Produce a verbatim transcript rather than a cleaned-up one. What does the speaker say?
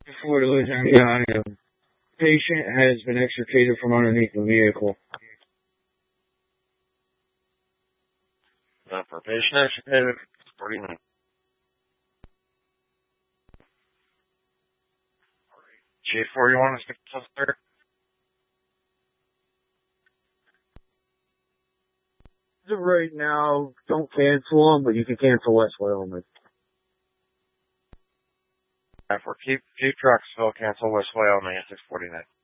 Before the Louisiana County, a patient has been extricated from underneath the vehicle. Uh, for patient extricated, forty-nine. Chief, where you want us to go, sir? As of right now, don't cancel them, but you can cancel West Wyoming. Alright, for keep, keep trucks, so cancel West Wyoming at six forty-nine.